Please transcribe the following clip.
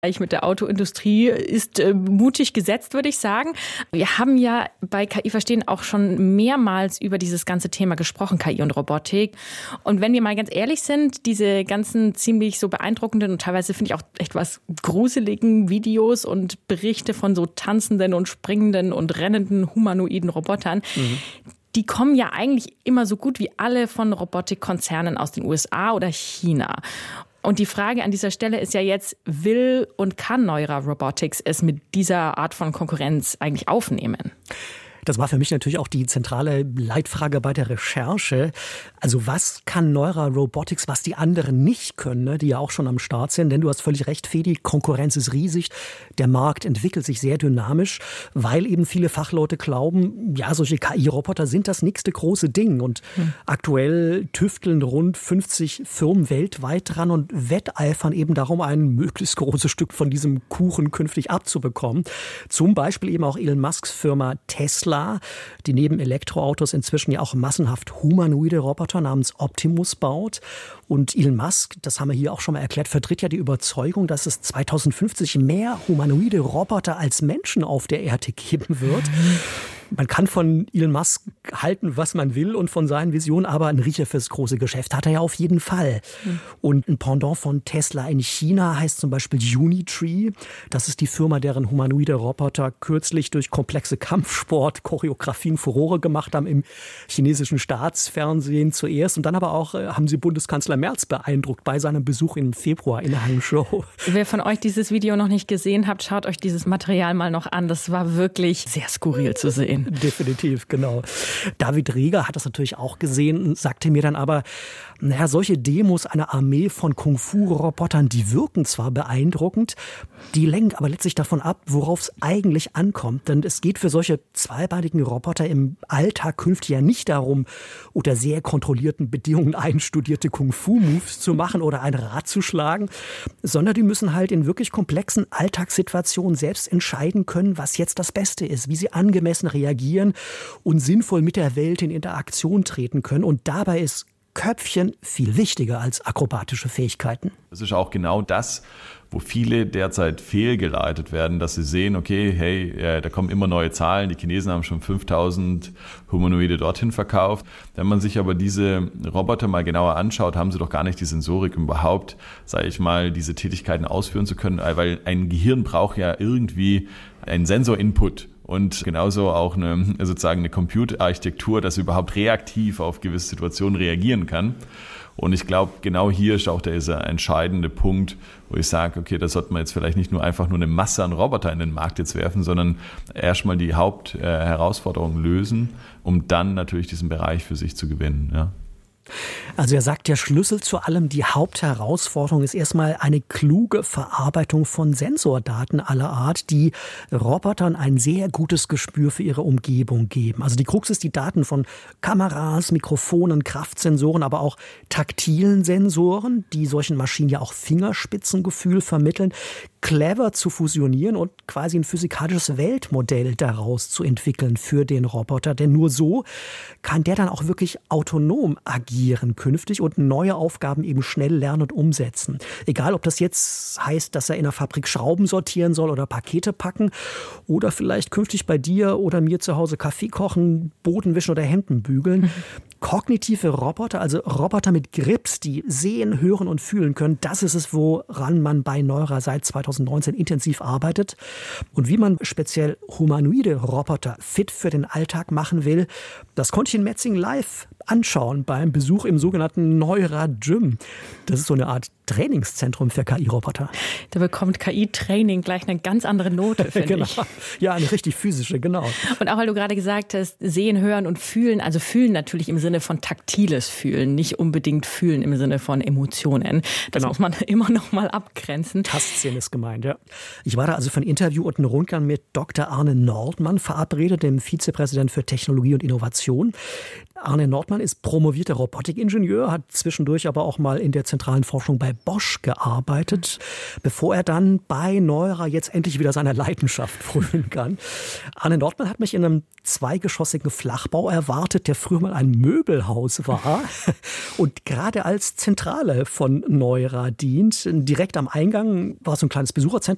Mit der Autoindustrie ist mutig gesetzt, würde ich sagen. Wir haben ja bei KI Verstehen auch schon mehrmals über dieses ganze Thema gesprochen, KI und Robotik. Und wenn wir mal ganz ehrlich sind, diese ganzen ziemlich so beeindruckenden und teilweise finde ich auch echt was gruseligen Videos und Berichte von so tanzenden und springenden und rennenden humanoiden Robotern, die kommen ja eigentlich immer so gut wie alle von Robotikkonzernen aus den USA oder China. Und die Frage an dieser Stelle ist ja jetzt, will und kann Neura Robotics es mit dieser Art von Konkurrenz eigentlich aufnehmen? Das war für mich natürlich auch die zentrale Leitfrage bei der Recherche. Also was kann Neura Robotics, was die anderen nicht können, ne, die ja auch schon am Start sind? Denn du hast völlig recht, Fedi, Konkurrenz ist riesig. Der Markt entwickelt sich sehr dynamisch, weil eben viele Fachleute glauben, ja, solche KI-Roboter sind das nächste große Ding. Und aktuell tüfteln rund 50 Firmen weltweit dran und wetteifern eben darum, ein möglichst großes Stück von diesem Kuchen künftig abzubekommen. Zum Beispiel eben auch Elon Musks Firma Tesla, die neben Elektroautos inzwischen ja auch massenhaft humanoide Roboter namens Optimus baut. Und Elon Musk, das haben wir hier auch schon mal erklärt, vertritt ja die Überzeugung, dass es 2050 mehr humanoide Roboter als Menschen auf der Erde geben wird. Man kann von Elon Musk halten, was man will und von seinen Visionen, aber ein Riecher fürs große Geschäft hat er ja auf jeden Fall. Und ein Pendant von Tesla in China heißt zum Beispiel Unitree. Das ist die Firma, deren humanoide Roboter kürzlich durch komplexe Kampfsport-Choreografien Furore gemacht haben im chinesischen Staatsfernsehen zuerst. Und dann aber auch haben sie Bundeskanzler Merz beeindruckt bei seinem Besuch im Februar in Hangzhou. Wer von euch dieses Video noch nicht gesehen habt, schaut euch dieses Material mal noch an. Das war wirklich sehr skurril zu sehen. Definitiv, genau. David Rieger hat das natürlich auch gesehen und sagte mir dann aber, naja, solche Demos einer Armee von Kung-Fu-Robotern, die wirken zwar beeindruckend, die lenken aber letztlich davon ab, worauf es eigentlich ankommt. Denn es geht für solche zweibeinigen Roboter im Alltag künftig ja nicht darum, unter sehr kontrollierten Bedingungen einstudierte Kung-Fu-Moves zu machen oder ein Rad zu schlagen, sondern die müssen halt in wirklich komplexen Alltagssituationen selbst entscheiden können, was jetzt das Beste ist, wie sie angemessen reagieren und sinnvoll mit der Welt in Interaktion treten können. Und dabei ist Köpfchen viel wichtiger als akrobatische Fähigkeiten. Das ist auch genau das, wo viele derzeit fehlgeleitet werden, dass sie sehen, okay, hey, da kommen immer neue Zahlen, die Chinesen haben schon 5000 Humanoide dorthin verkauft. Wenn man sich aber diese Roboter mal genauer anschaut, haben sie doch gar nicht die Sensorik, um überhaupt, sage ich mal, diese Tätigkeiten ausführen zu können, weil ein Gehirn braucht ja irgendwie einen Sensor-Input. Und genauso auch sozusagen eine Computerarchitektur, dass sie überhaupt reaktiv auf gewisse Situationen reagieren kann. Und ich glaube, genau hier ist auch dieser entscheidende Punkt, wo ich sage, okay, da sollte man jetzt vielleicht nicht nur einfach nur eine Masse an Roboter in den Markt jetzt werfen, sondern erstmal die Hauptherausforderung lösen, um dann natürlich diesen Bereich für sich zu gewinnen. Ja. Also er sagt, der Schlüssel zu allem, die Hauptherausforderung ist erstmal eine kluge Verarbeitung von Sensordaten aller Art, die Robotern ein sehr gutes Gespür für ihre Umgebung geben. Also die Krux ist, die Daten von Kameras, Mikrofonen, Kraftsensoren, aber auch taktilen Sensoren, die solchen Maschinen ja auch Fingerspitzengefühl vermitteln, clever zu fusionieren und quasi ein physikalisches Weltmodell daraus zu entwickeln für den Roboter. Denn nur so kann der dann auch wirklich autonom agieren künftig und neue Aufgaben eben schnell lernen und umsetzen. Egal, ob das jetzt heißt, dass er in der Fabrik Schrauben sortieren soll oder Pakete packen oder vielleicht künftig bei dir oder mir zu Hause Kaffee kochen, Boden wischen oder Hemden bügeln. Kognitive Roboter, also Roboter mit Grips, die sehen, hören und fühlen können, das ist es, woran man bei Neura seit 2019 intensiv arbeitet. Und wie man speziell humanoide Roboter fit für den Alltag machen will, das konnte ich in Metzingen live anschauen beim Besuch im sogenannten Neura Gym. Das ist so eine Art Trainingszentrum für KI-Roboter. Da bekommt KI-Training gleich eine ganz andere Note, finde ich. Ja, eine richtig physische, genau. Und auch weil du gerade gesagt hast, sehen, hören und fühlen, also fühlen natürlich im Sinne von taktiles Fühlen, nicht unbedingt fühlen im Sinne von Emotionen. Das muss man immer noch mal abgrenzen. Tastsinn ist gemeint, ja. Ich war da also für ein Interview und einen Rundgang mit Dr. Arne Nordmann verabredet, dem Vizepräsident für Technologie und Innovation. Arne Nordmann ist promovierter Robotikingenieur, hat zwischendurch aber auch mal in der zentralen Forschung bei Bosch gearbeitet, bevor er dann bei Neura jetzt endlich wieder seiner Leidenschaft frönen kann. Arne Nordmann hat mich in einem zweigeschossigen Flachbau erwartet, der früher mal ein Möbelhaus war und gerade als Zentrale von Neura dient. Direkt am Eingang war so ein kleines Besucherzentrum